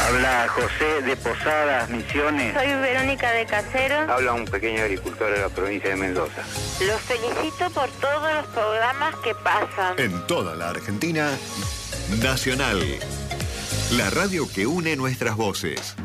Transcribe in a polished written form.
Habla José de Posadas, Misiones. Soy Verónica de Casero. Habla un pequeño agricultor de la provincia de Mendoza. Los felicito por todos los programas que pasan. En toda la Argentina, Nacional. La radio que une nuestras voces.